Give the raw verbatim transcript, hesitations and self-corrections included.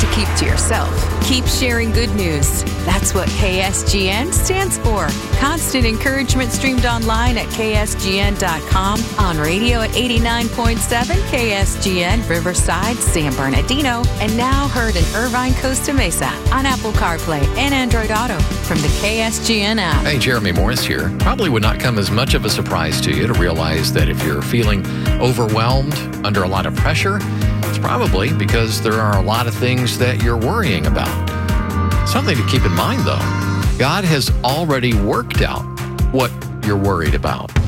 keep to yourself. Keep sharing good news. That's what K S G N stands for. Constant encouragement streamed online at K S G N dot com, on radio at eighty-nine point seven K S G N, Riverside, San Bernardino, and now heard in Irvine, Costa Mesa on Apple CarPlay and Android Auto from the K S G N app. Hey, Jeremy Morris here. Probably would not come as much of a surprise to you to realize that if you're feeling overwhelmed, under a lot of pressure, it's probably because there are a lot of things that you're worrying about. Something to keep in mind, though, God has already worked out what you're worried about.